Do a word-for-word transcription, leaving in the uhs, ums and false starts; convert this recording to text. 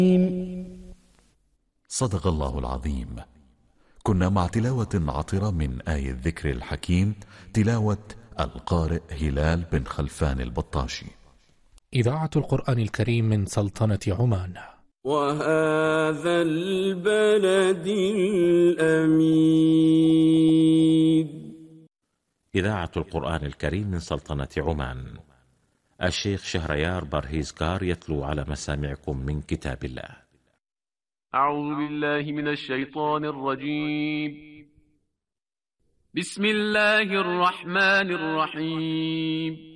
صدق الله العظيم. كنا مع تلاوة عطرة من آية الذكر الحكيم، تلاوة القارئ هلال بن خلفان البطاشي. إذاعة القرآن الكريم من سلطنة عمان. وهذا البلد الأمين. إذاعة القرآن الكريم من سلطنة عمان. الشيخ شهريار برهيزكار يتلو على مسامعكم من كتاب الله. أعوذ بالله من الشيطان الرجيم. بسم الله الرحمن الرحيم.